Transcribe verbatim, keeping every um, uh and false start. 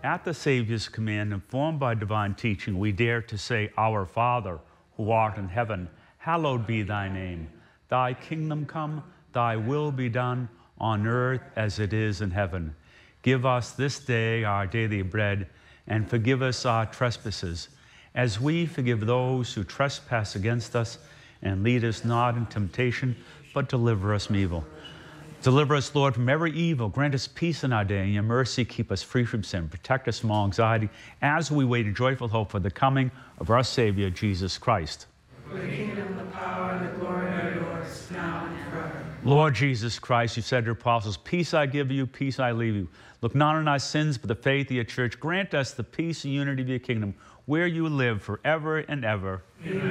At the Savior's command, informed by divine teaching, we dare to say, Our Father, who art in heaven, hallowed be thy name. Thy kingdom come, thy will be done, on earth as it is in heaven. Give us this day our daily bread, and forgive us our trespasses, as we forgive those who trespass against us. And lead us not in temptation, but deliver us from evil. Deliver us, Lord, from every evil. Grant us peace in our day. In your mercy, keep us free from sin. Protect us from all anxiety as we wait in joyful hope for the coming of our Savior, Jesus Christ. For the kingdom, the power, and the glory are yours, now and forever. Lord Jesus Christ, you said to your apostles, peace I give you, peace I leave you. Look not on our sins, but the faith of your church. Grant us the peace and unity of your kingdom, where you live forever and ever. Amen.